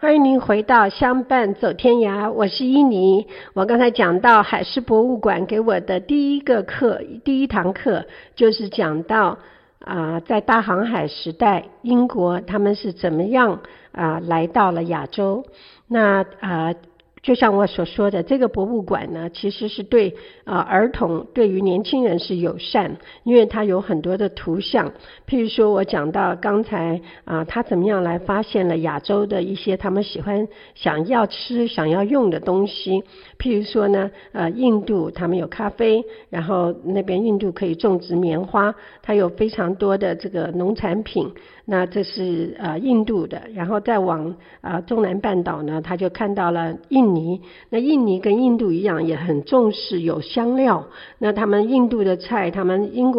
欢迎您回到相伴走天涯，我是伊妮。我刚才讲到海事博物馆给我的第一堂课就是讲到在大航海时代英国他们是怎么样来到了亚洲。那就像我所说的，这个博物馆呢，其实是对儿童对于年轻人是友善，因为它有很多的图像。譬如说我讲到刚才他怎么样来发现了亚洲的一些他们想要吃想要用的东西。譬如说呢印度他们有咖啡，然后那边印度可以种植棉花，它有非常多的这个农产品，那这是印度的。然后再往中南半岛呢，他就看到了印尼。那印尼跟印度一样也很重视有香料，那他们印度的菜他们英国